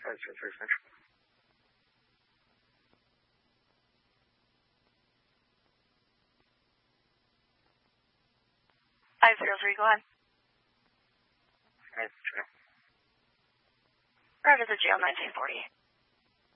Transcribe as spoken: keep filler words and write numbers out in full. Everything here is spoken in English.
five zero three Central. five zero three, go ahead. Alright, sure. Roger the jail, nineteen forty-eight.